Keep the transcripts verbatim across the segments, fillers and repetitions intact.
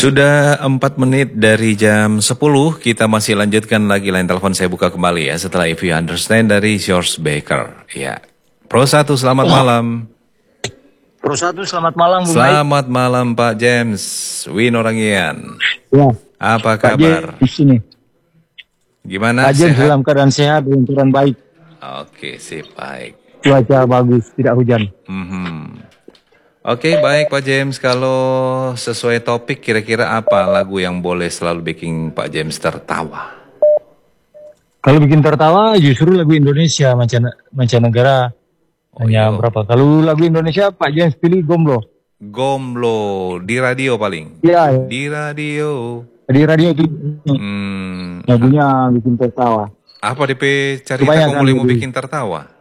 Sudah empat menit dari jam sepuluh, kita masih lanjutkan lagi line telepon saya buka kembali ya setelah If You Understand dari George Baker. Ya, Pro satu selamat Oh. malam. Pro satu selamat malam Bung Selamat Baik. malam Pak James Winorangian. Ya. Apa Pak kabar? James di sini. Gimana? Pak James Sehat? dalam keadaan sehat, dalam keadaan baik. Oke, sip, baik. Cuaca bagus, tidak hujan. Mhm. Oke, baik Pak James. Kalau sesuai topik, kira-kira apa lagu yang boleh selalu bikin Pak James tertawa? Kalau bikin tertawa justru lagu Indonesia, mancan mancanegara Oh, hanya iya. berapa. Kalau lagu Indonesia Pak James pilih Gomblo. Gomblo di radio paling. Iya. Di radio. Di radio itu Hmm. lagunya bikin tertawa. Apa D P cerita Kebanyakan kamu mau gitu. bikin tertawa?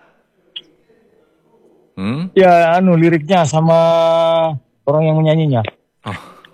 Hmm? Ya, anu liriknya sama orang yang menyanyinya. Oh.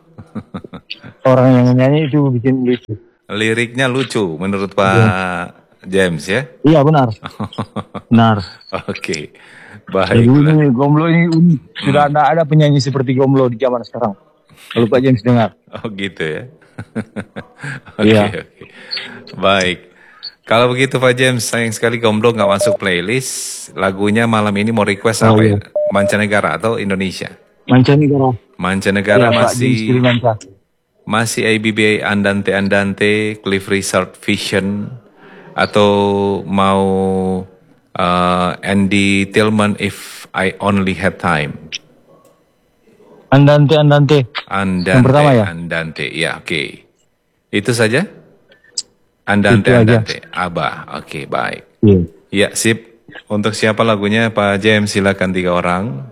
Orang yang menyanyi itu bikin lucu. Liriknya lucu menurut Pak James ya? Iya benar. Benar. Oke. Jadi Baiklah. ini Gomblo ini unik. Sudah tidak ada penyanyi seperti Gomblo di zaman sekarang. Kalau Pak James dengar. Oh gitu ya. Oke, Iya. oke. Baik. Kalau begitu Pak James, sayang sekali Gomblo nggak masuk playlist. Lagunya malam ini mau request Oh, apa iya. ya? Mancanegara atau Indonesia? Mancanegara. Mancanegara Iya, Pak James masih pilih Manca. masih A B B Andante Andante, Cliff Richard Vision, atau mau uh, Andy Tillman If I Only Had Time. Andante Andante. Andante, Yang pertama ya? Andante, ya oke. Itu saja? Andante, Itu aja. Andante, Abah, oke baik. Iya. Ya sip, untuk siapa lagunya Pak James, silakan tiga orang.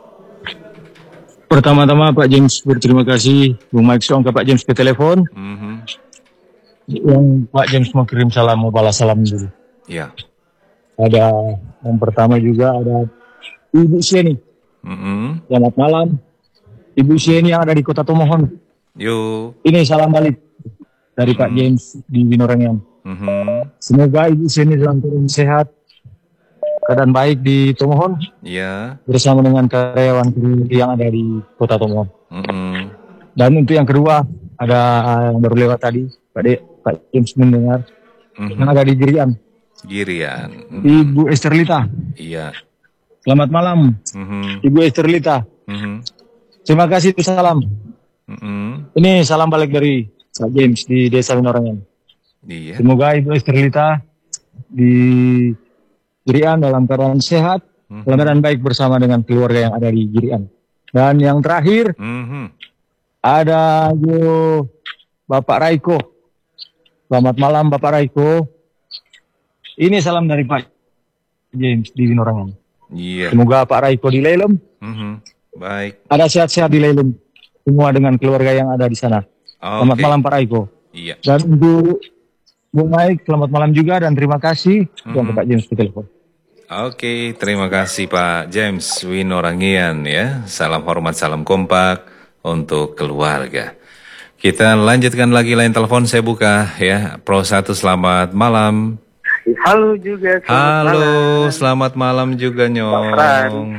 Pertama-tama Pak James berterima kasih Bung Mike Song ke Pak James ke telepon. Mhm. Yang Pak James mau kirim salam, mau balas salam dulu. Ya. Ada yang pertama juga ada Ibu Sieni. Mhm. Selamat malam. Ibu Sieni yang ada di Kota Tomohon. Yuk. Ini salam balik dari Pak James di Winorangian. Mhm. Semoga Ibu Sieni dalam keadaan sehat, keadaan baik di Tomohon Ya. bersama dengan karyawan yang ada di Kota Tomohon. Mhm. Dan untuk yang kedua ada yang baru lewat tadi, Pak De, Pak James mendengar Mhm. yang ada di Girian, Girian. Mhm. Ibu Esterlita. Iya. Selamat malam, Mhm. Ibu Esterlita. Mhm. Terima kasih itu salam. Mhm. Ini salam balik dari Pak James di Desa Winorangian. Iya. Semoga Ibu Esterlita di Girian dalam keadaan sehat, Mhm. dalam keadaan baik bersama dengan keluarga yang ada di Girian. Dan yang terakhir Mhm. ada Yo Bapak Raiko. Selamat malam Bapak Raiko. Ini salam dari Pak James di Winorangian. Iya. Semoga Pak Raiko di Lelem Mhm. Baik. ada sehat-sehat di Lelem. Semua dengan keluarga yang ada di sana. Selamat Oke. malam Pak Raiko. Iya. Dan untuk Bung Mike, selamat malam juga dan terima kasih yang Mhm. Pak James di telepon. Oke, terima kasih Pak James Winorangian ya. Salam hormat, salam kompak untuk keluarga. Kita lanjutkan lagi line telepon, saya buka ya. Pro satu selamat malam. Halo juga, selamat Halo, malam. selamat malam juga Pak Fran. Nyong.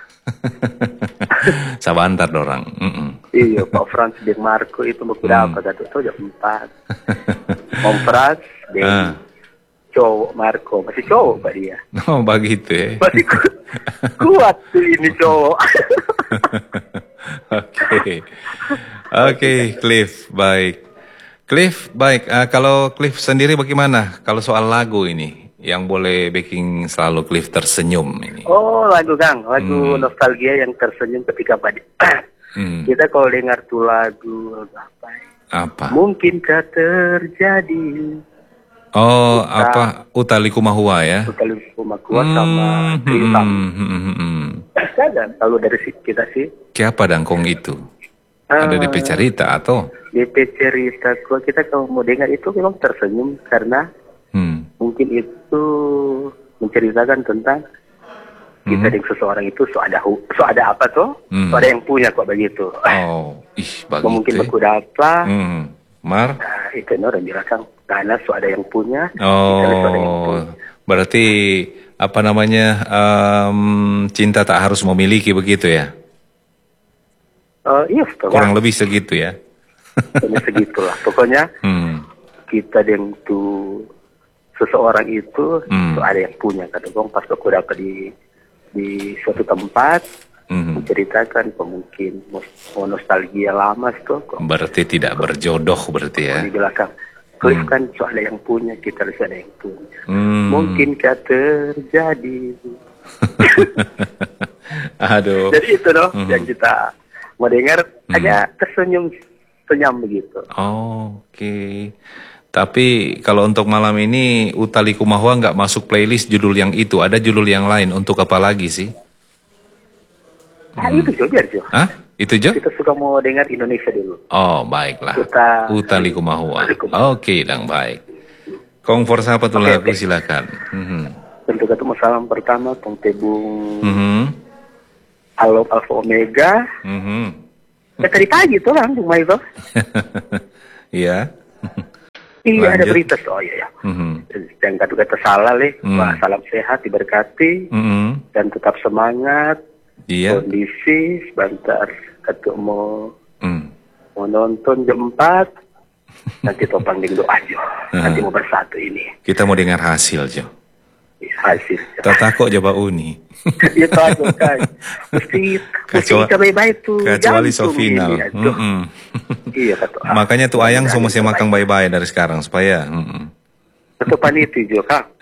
Sabantar dorang. Mm-mm. Iya, Pak Frans dan Marco itu mau berapa? Hmm. Satu tuh jam empat. Om Frans dan Ah. cowok Marco masih cowok Pak dia. Oh, begitu ya. Masih ku- kuat tuh ini cowok. Oke, oke, Cliff, baik. Cliff, baik. Ah, kalau Cliff sendiri bagaimana? Kalau soal lagu ini, yang boleh bikin selalu Cliff tersenyum ini. Oh, lagu Kang, lagu Hmm. nostalgia yang tersenyum ketika pada Hmm, kita kalau dengar tuh lagu apa? ya? apa? Mungkinkah terjadi Oh, Uta. apa? Utali Kumahua ya? sekali rumah kuat sama Hmm, Trisam. hmm, hmm, hmm, hmm. Ada kalau dari si- kita sih. Siapa dangkong itu? Ada D P cerita atau? D P cerita gua kita kalau mau dengar itu memang tersenyum karena Hmm. mungkin itu menceritakan tentang kita Hmm. dengan seseorang itu so ada hu- so ada apa tuh? Hmm. So ada yang punya kok begitu. Oh, ih, Mungkin begitu. beku apa? Hmm. Mar? Nah, itu orang bilang Kang, karena so ada yang punya, kita so ada yang Oh, punya. berarti apa namanya em, cinta tak harus memiliki begitu ya? Eh, iya, betul. Kurang lebih segitu ya? Hanya segitulah. Pokoknya Hmm. kita dengan tuh seseorang itu, Hmm. tuh ada yang punya kata gong pas aku dapat di di suatu tempat, Hmm. menceritakan kok mungkin mau nostalgia lama tuh kok Berarti tidak berjodoh berarti ya. di belakang. Cliff kan so ada yang punya, kita harus ada yang punya. Hmm. Mungkinkah terjadi? Aduh. Jadi itu loh Mhm. yang kita mau dengar, hanya tersenyum senyum begitu. Oh, oke. Tapi kalau untuk malam ini Utali Kumahua nggak masuk playlist judul yang itu. Ada judul yang lain untuk apa lagi sih? Nah itu Jo, biar Jo. Hah? Itu Jo? Kita suka mau dengar Indonesia dulu. Oh, baiklah. Uta- Utali Kumahua. Utali Kumahua. Oke, dang baik. Kong for apa tuh Oke, lagu oke. silakan. Mhm. Tentu ketemu salam pertama Tong Tebung Mhm. Alok Alfa Omega. Mhm. Ya, tadi pagi tuh lang rumah itu. Iya. Iya ada Lanjut. berita tuh. Oh iya ya. Mhm. Yang kata-kata salah leh. Hmm. Wah, salam sehat diberkati Mhm. dan tetap semangat. Iya. Kondisi sebentar ketuk mau Hmm. mau nonton jam empat. Nanti topang ding doa Jo. Nanti mau bersatu ini. Kita mau dengar hasil, Jo. Hasil. Tatako coba Uni. Itu aja kan. Mesti mesti Kecuali- kita baik-baik tuh. Kecuali jantung Sofinal. ini, aduh. Mm-mm. Iya kata. Makanya tuh ayang semua mesti makan baik. baik-baik dari sekarang supaya. mm-mm. Ketua panitia juga kak.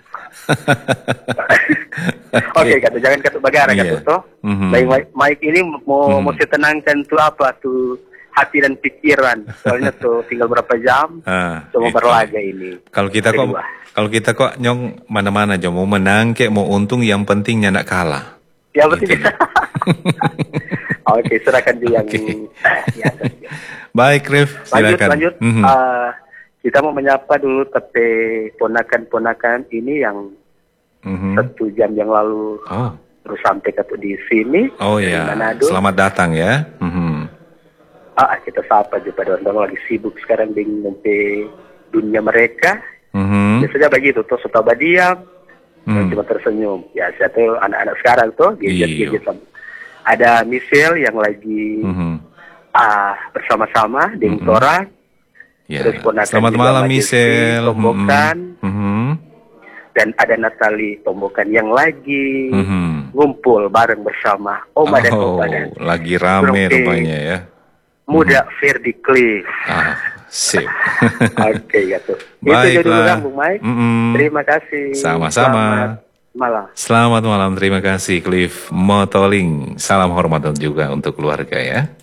Oke kata jangan kata bagara Iya. kata toh. Mhm. Baik Mike, Mike ini mau Mhm. mau saya tenangkan tuh apa tuh hati dan pikiran. Soalnya tuh tinggal berapa jam. Ah, Cuma itu. berlaga ini. Kalau kita kok, Kedua. kalau kita kok nyong mana-mana Jo, mau menang kek mau untung yang pentingnya nak kalah. Ya betul. Gitu. Oke serahkan dia yang. Oke. Ya, Baik, Rif, lanjut silakan. lanjut. Mhm. Ah, kita mau menyapa dulu tapi ponakan-ponakan ini yang Mhm. satu jam yang lalu Oh, terus sampai ke di sini. oh dari ya. Manado. Selamat datang ya. Mhm. Ah, kita sapa juga orang lagi sibuk sekarang di nempe dunia mereka. Mhm. Biasanya begitu tuh suka berdiam, Hmm. cuma tersenyum. Ya saya tuh anak-anak sekarang tuh gadget-gadget Iyo. sama. Ada Michelle yang lagi Mhm. ah bersama-sama dengan Mhm. orang. Ya. Terus ponakan Selamat juga malam, Mbak Jessi, Michelle. Tombokan. Mhm. Mhm. Dan ada Natali Tombokan yang lagi Mhm. ngumpul bareng bersama Oma dan Oh, Opa dan lagi rame Oke. rupanya ya. muda Ferdi Cliff. Ah, sip. Oke ya tuh. Itu jadi dulu Baiklah. kan Bung Mike. Mm-mm. Terima kasih. Sama-sama. Selamat malam. Selamat malam, terima kasih Cliff Motoling. Salam hormat juga untuk keluarga ya.